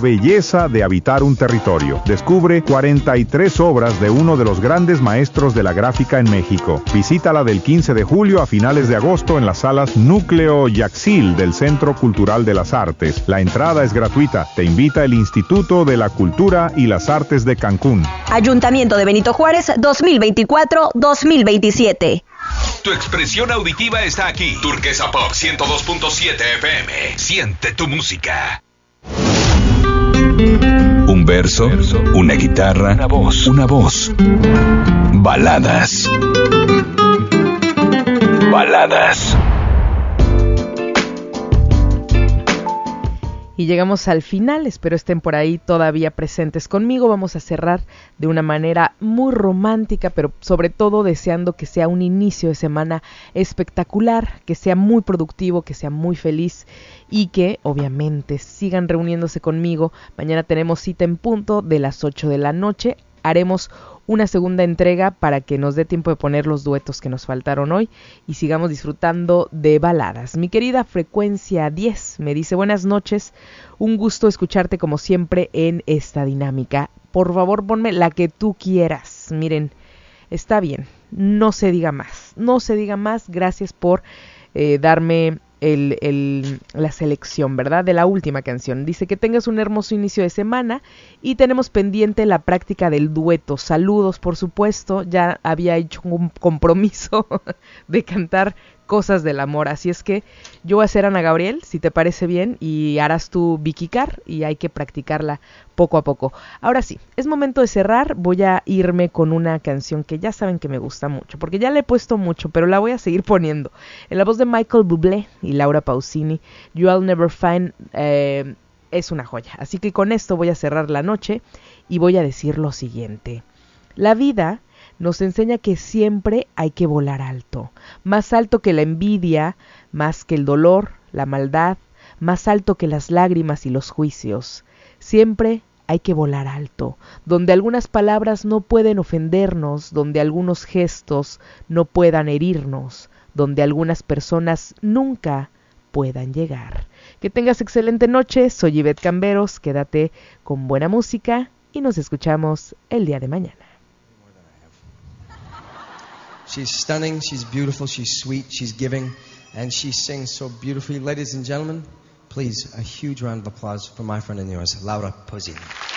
belleza de habitar un territorio. Descubre 43 obras de uno de los grandes maestros de la gráfica en México. Visítala del 15 de julio a finales de agosto en las salas Núcleo Yaxil del Centro Cultural de las Artes. La entrada es gratuita. Te invita el Instituto de la Cultura y las Artes de Cancún. Ayuntamiento de Benito Juárez 2024-2027. Tu expresión auditiva está aquí. Turquesa Pop 102.7 FM. Siente tu música. Un verso, una guitarra, una voz. Baladas. Baladas. Y llegamos al final, espero estén por ahí todavía presentes conmigo. Vamos a cerrar de una manera muy romántica, pero sobre todo deseando que sea un inicio de semana espectacular, que sea muy productivo, que sea muy feliz y que obviamente sigan reuniéndose conmigo. Mañana tenemos cita en punto de las 8 de la noche. Haremos una segunda entrega para que nos dé tiempo de poner los duetos que nos faltaron hoy y sigamos disfrutando de baladas. Mi querida Frecuencia 10 me dice: buenas noches, un gusto escucharte como siempre en esta dinámica. Por favor, ponme la que tú quieras. Miren, está bien, no se diga más, gracias por darme la selección, ¿verdad? De la última canción. Dice que tengas un hermoso inicio de semana y tenemos pendiente la práctica del dueto. Saludos, por supuesto. Ya había hecho un compromiso de cantar cosas del amor, así es que yo voy a ser Ana Gabriel, si te parece bien, y harás tú Vicky Carr, y hay que practicarla poco a poco. Ahora sí, es momento de cerrar. Voy a irme con una canción que ya saben que me gusta mucho, porque ya la he puesto mucho, pero la voy a seguir poniendo. En la voz de Michael Bublé y Laura Pausini, You'll Never Find, es una joya. Así que con esto voy a cerrar la noche y voy a decir lo siguiente. La vida nos enseña que siempre hay que volar alto, más alto que la envidia, más que el dolor, la maldad, más alto que las lágrimas y los juicios. Siempre hay que volar alto, donde algunas palabras no pueden ofendernos, donde algunos gestos no puedan herirnos, donde algunas personas nunca puedan llegar. Que tengas excelente noche, soy Ivette Camberos, quédate con buena música y nos escuchamos el día de mañana. She's stunning, she's beautiful, she's sweet, she's giving, and she sings so beautifully. Ladies and gentlemen, please, a huge round of applause for my friend and yours, Laura Pausini.